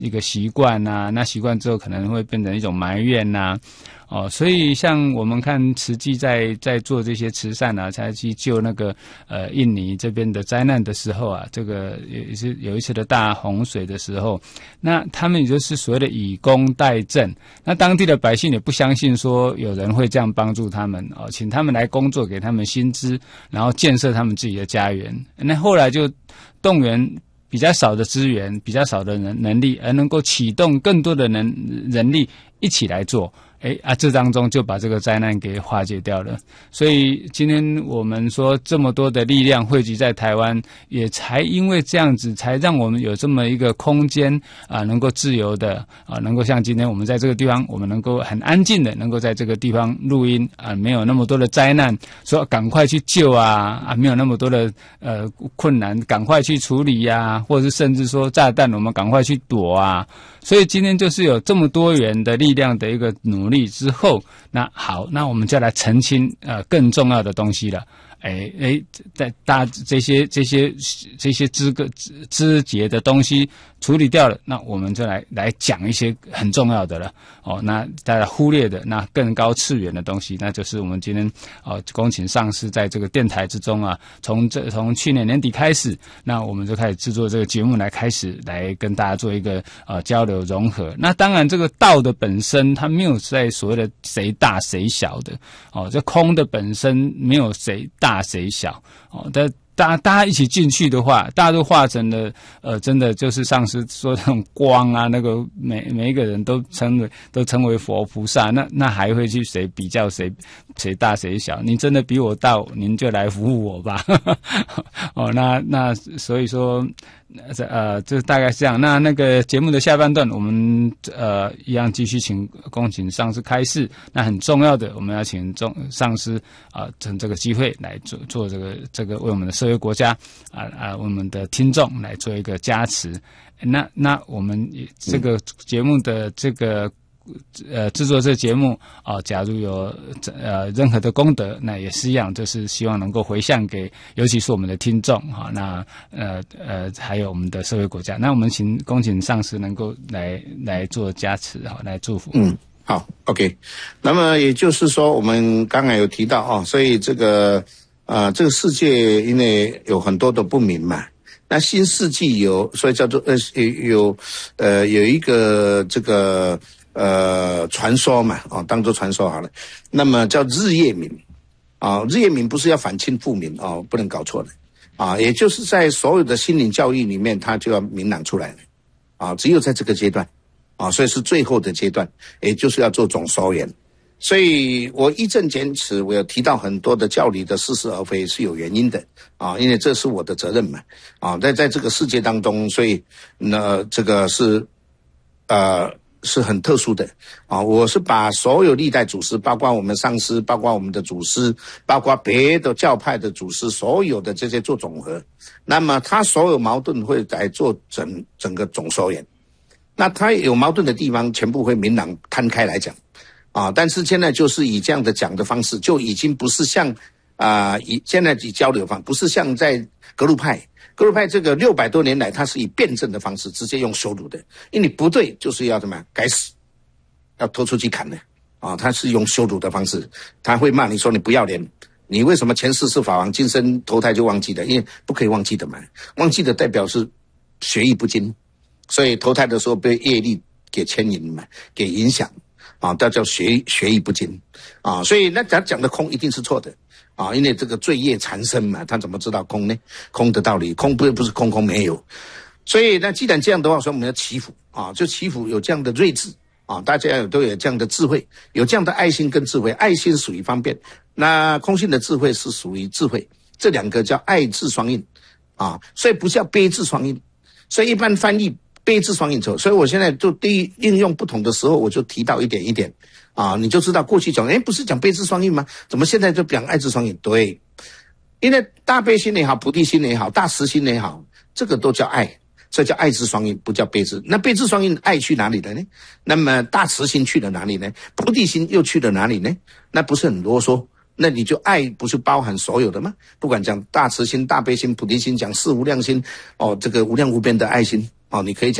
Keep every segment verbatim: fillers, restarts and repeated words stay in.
一个习惯呐，那习惯之后可能会变成一种埋怨呐。哦，所以像我们看慈济在在做这些慈善啊，才去救那个呃印尼这边的灾难的时候啊，这个也是有一次的大洪水的时候，那他们也就是所谓的以工代赈，那当地的百姓也不相信说有人会这样帮助他们哦，请他们来工作，给他们薪资，然后建设他们自己的家园。那后来就动员比较少的资源，比较少的人能力，而能够启动更多的人人力一起来做。哎啊，这当中就把这个灾难给化解掉了。所以今天我们说这么多的力量汇集在台湾，也才因为这样子，才让我们有这么一个空间啊，能够自由的啊，能够像今天我们在这个地方，我们能够很安静的，能够在这个地方录音啊，没有那么多的灾难，说赶快去救啊啊，没有那么多的呃困难，赶快去处理呀、啊，或者是甚至说炸弹，我们赶快去躲啊。所以今天就是有这么多元的力量的一个努力之后，那好，那我们就来澄清呃更重要的东西了。哎哎，在大这些这些这些枝个枝节的东西处理掉了，那我们就来来讲一些很重要的了。哦，那大家忽略的那更高次元的东西，那就是我们今天哦恭请上师在这个电台之中啊，从这从去年年底开始，那我们就开始制作这个节目来开始来跟大家做一个呃交流融合。那当然这个道的本身它没有在所谓的谁大谁小的哦，这空的本身没有谁大谁小哦，但大大家一起进去的话，大家都化成了呃，真的就是上师说那种光啊，那个每每一个人都称为都称为佛菩萨，那那还会去谁比较谁谁大谁小？您真的比我大，您就来服务我吧。哦，那那所以说。呃，这大概是这样。那那个节目的下半段，我们呃一样继续请恭请上师开示。那很重要的，我们要请中上师啊，趁、呃、这个机会来做做这个这个为我们的社会国家啊啊、呃、为我们的听众来做一个加持。那那我们这个节目的这个。呃，制作这个节目啊、呃，假如有呃任何的功德，那也是一样，就是希望能够回向给，尤其是我们的听众哈、哦，那呃呃还有我们的社会国家。那我们请恭请上师能够来来做加持哈、哦，来祝福。 嗯，好 ，OK。那么也就是说，我们刚才有提到啊、哦，所以这个呃这个世界因为有很多的不明嘛。那新世纪有，所以叫做呃有呃有一个这个。呃，传说嘛，哦，当作传说好了。那么叫日夜明，啊，日夜明不是要反清复明哦，不能搞错了，啊，也就是在所有的心灵教育里面，它就要明朗出来了，啊，只有在这个阶段，啊，所以是最后的阶段，也就是要做总说言。所以我一正坚持，我有提到很多的教理的似是而非是有原因的，啊，因为这是我的责任嘛，啊，在在这个世界当中，所以那这个是，呃。是很特殊的啊！我是把所有历代祖师，包括我们上师，包括我们的祖师，包括别的教派的祖师，所有的这些做总和。那么他所有矛盾会来做整整个总说言。那他有矛盾的地方，全部会明朗摊开来讲啊！但是现在就是以这样的讲的方式，就已经不是像啊以现在以交流方，不是像在格鲁派。格鲁派这个六百多年来，他是以辩证的方式，直接用羞辱的，因为你不对，就是要怎么样，该死，要拖出去砍的啊！他是用羞辱的方式，他会骂你说你不要脸，你为什么前世是法王，今生投胎就忘记的？因为不可以忘记的嘛，忘记的代表是学艺不精，所以投胎的时候被业力给牵引嘛，给影响啊，那叫学学艺不精啊！所以那他讲的空一定是错的。啊，因为这个罪业缠身嘛，他怎么知道空呢？空的道理，空不不是空空没有，所以那既然这样的话，所以我们要祈福啊，就祈福有这样的睿智啊，大家都有这样的智慧，有这样的爱心跟智慧，爱心属于方便，那空性的智慧是属于智慧，这两个叫爱智双印啊，所以不叫悲智双印，所以一般翻译悲智双印错，所以我现在就第一应用不同的时候，我就提到一点一点。啊，你就知道过去讲，哎，不是讲悲智双印吗？怎么现在就讲爱智双印？对，因为大悲心也好，菩提心也好，大慈心也好，这个都叫爱，这叫爱智双印，不叫悲智。那悲智双印爱去哪里了呢？那么大慈心去了哪里呢？菩提心又去了哪里呢？那不是很啰嗦？那你就爱不是包含所有的吗？不管讲大慈心、大悲心、菩提心，讲四无量心，哦，这个无量无边的爱心，哦，你可以讲的。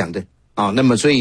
啊，那么所以。